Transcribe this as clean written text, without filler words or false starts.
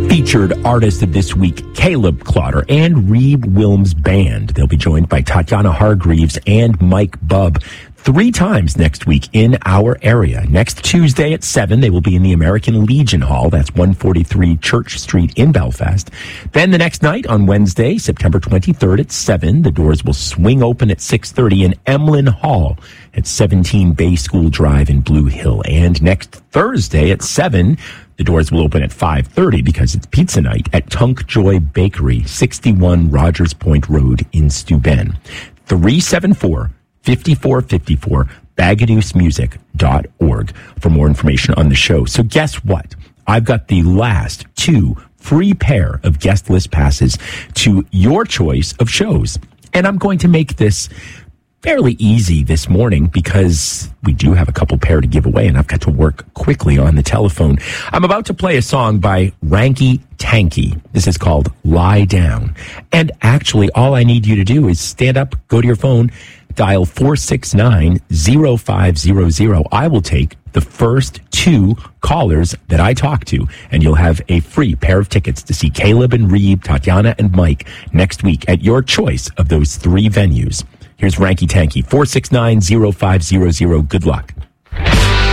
Featured artist of this week, Caleb Clotter and Reeb Wilms Band. They'll be joined by Tatiana Hargreaves and Mike Bubb 3 times next week in our area. Next Tuesday at 7, they will be in the American Legion Hall. That's 143 Church Street in Belfast. Then the next night on Wednesday, September 23rd at 7, the doors will swing open at 6:30 in Emlyn Hall at 17 Bay School Drive in Blue Hill. And next Thursday at 7, the doors will open at 5:30 because it's pizza night at Tunk Joy Bakery, 61 Rogers Point Road in Steuben. 374-5454, bagadoosemusic.org for more information on the show. So guess what? I've got the last 2 free pair of guest list passes to your choice of shows. And I'm going to make this fairly easy this morning because we do have a couple pair to give away and I've got to work quickly on the telephone. I'm about to play a song by Ranky Tanky. This is called Lie Down. And actually, all I need you to do is stand up, go to your phone, dial 469-0500. I will take the first 2 callers that I talk to, and you'll have a free pair of tickets to see Caleb and Reeb, Tatiana and Mike next week at your choice of those 3 venues. Here's Ranky Tanky, 469-0500. Good luck.